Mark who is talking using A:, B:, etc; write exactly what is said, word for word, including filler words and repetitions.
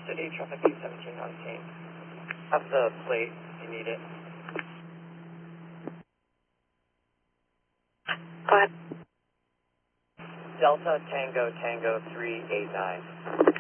A: City, traffic eight seventeen nineteen. Have the plate if you need it.
B: Go ahead.
A: Delta Tango Tango three eight nine.